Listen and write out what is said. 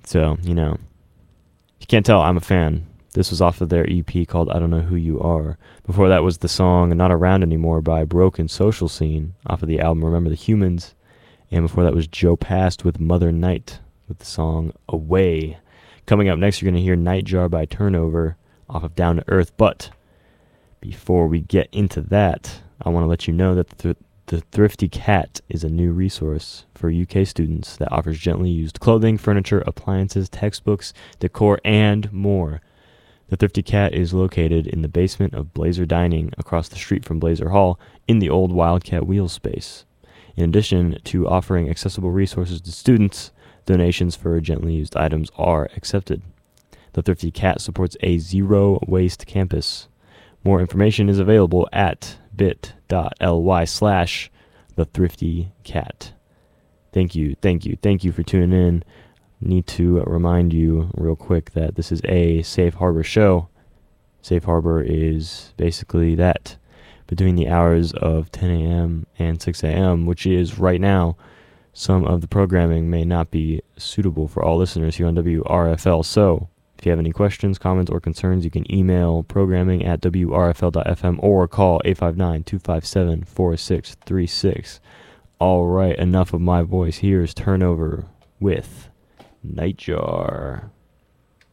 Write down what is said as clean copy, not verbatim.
So, you can't tell, I'm a fan. This was off of their EP called I Don't Know Who You Are. Before that was the song Not Around Anymore by Broken Social Scene off of the album Remember the Humans. And before that was Joe Past with Mother Night with the song Away. Coming up next, you're going to hear Nightjar by Turnover off of Down to Earth. But before we get into that, I want to let you know that the Thrifty Cat is a new resource for UK students that offers gently used clothing, furniture, appliances, textbooks, decor, and more. The Thrifty Cat is located in the basement of Blazer Dining across the street from Blazer Hall in the old Wildcat Wheel space. In addition to offering accessible resources to students, donations for gently used items are accepted. The Thrifty Cat supports a zero-waste campus. More information is available at bit.ly/thethriftycat. Thank you for tuning in. Need to remind you real quick that this is a Safe Harbor show. Safe Harbor is basically that. Between the hours of 10 a.m. and 6 a.m., which is right now, some of the programming may not be suitable for all listeners here on WRFL. So, if you have any questions, comments, or concerns, you can email programming@wrfl.fm or call 859-257-4636. All right, enough of my voice. Here's Turnover with Nightjar.